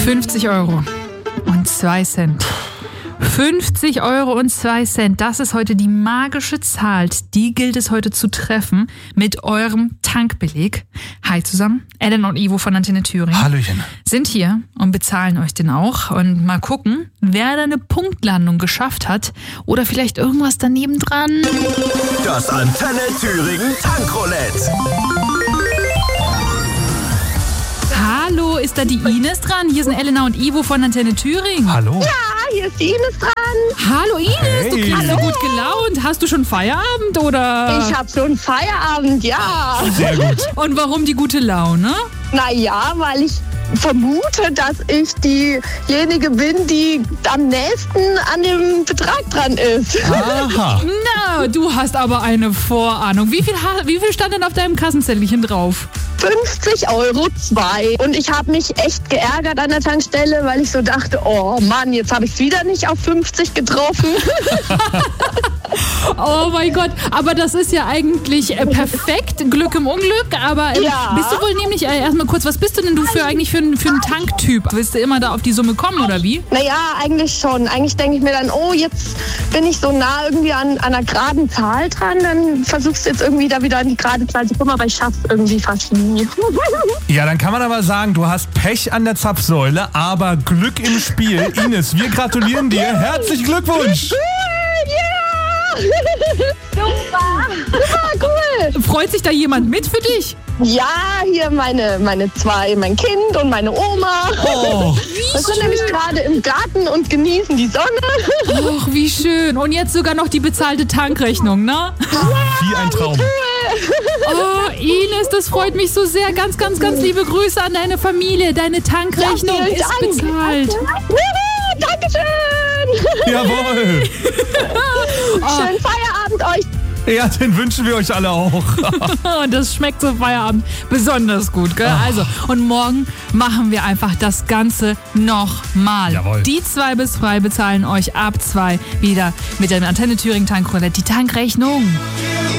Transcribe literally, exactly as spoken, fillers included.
fünfzig Euro und zwei Cent. fünfzig Euro und zwei Cent, das ist heute die magische Zahl. Die gilt es heute zu treffen mit eurem Tankbeleg. Hi zusammen, Ellen und Ivo von Antenne Thüringen. Hallöchen. Sind hier und bezahlen euch den auch. Und mal gucken, wer da eine Punktlandung geschafft hat oder vielleicht irgendwas daneben dran. Das Antenne Thüringen Tankroulette. Hallo, ist da die Ines dran? Hier sind Elena und Ivo von Antenne Thüringen. Hallo. Ja, hier ist die Ines dran. Hallo Ines, Hey. du klingst so gut gelaunt. Hast du schon Feierabend oder? Ich habe schon Feierabend, ja. Sehr gut. Und warum die gute Laune? Naja, weil ich vermute, dass ich diejenige bin, die am nächsten an dem Betrag dran ist. Aha. Na, du hast aber eine Vorahnung. Wie viel, ha- wie viel stand denn auf deinem Kassenzettelchen drauf? fünfzig Euro zwei. Und ich habe mich echt geärgert an der Tankstelle, weil ich so dachte, oh Mann, jetzt habe ich es wieder nicht auf fünfzig getroffen. Oh mein Gott, aber das ist ja eigentlich äh, perfekt. Glück im Unglück, aber äh, Ja. bist du wohl nämlich, äh, erstmal kurz, was bist du denn du für eigentlich für, ein- für einen Tanktyp? Willst du immer da auf die Summe kommen oder wie? Naja, eigentlich schon. Eigentlich denke ich mir dann, oh, jetzt bin ich so nah irgendwie an, an einer geraden Zahl dran. Dann versuchst du jetzt irgendwie da wieder an die gerade Zahl zu kommen, aber ich schaff's irgendwie fast nie. Ja, dann kann man aber sagen, du hast Pech an der Zapfsäule, aber Glück im Spiel. Ines, wir gratulieren dir. Herzlichen Glückwunsch. Ja! Super! Super, cool! Freut sich da jemand mit für dich? Ja, hier meine, meine zwei, mein Kind und meine Oma. Oh, Wir sind nämlich gerade im Garten und genießen die Sonne. Ach, wie schön. Und jetzt sogar noch die bezahlte Tankrechnung, ne? wie ein Traum. Oh, Ines, das freut mich so sehr. Ganz, ganz, ganz liebe Grüße an deine Familie. Deine Tankrechnung Ja, vielen ist Dank. bezahlt. Juhu, Dankeschön! Jawohl. Schönen Feierabend euch. Ja, den wünschen wir euch alle auch. Und das schmeckt zum Feierabend besonders gut, gell? Also, und morgen machen wir einfach das Ganze nochmal. Jawohl. Die zwei bis frei bezahlen euch ab zwei wieder mit der Antenne Thüringen Tankroulette die Tankrechnung.